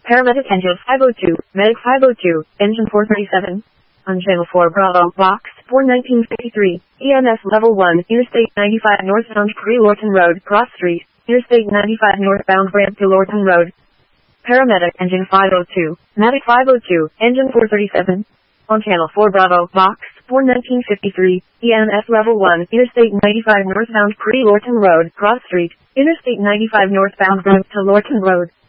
Paramedic engine 502, medic 502, engine 437. On channel 4 Bravo, box 41953, EMS level 1, Interstate 95 northbound Pre-Lorton Road, Cross Street, Interstate 95 northbound ramp to Lorton Road. Paramedic engine 502, medic 502, engine 437. On channel 4 Bravo, box 41953, EMS level 1, Interstate 95 northbound Pre-Lorton Road, Cross Street, Interstate 95 northbound ramp to Lorton Road.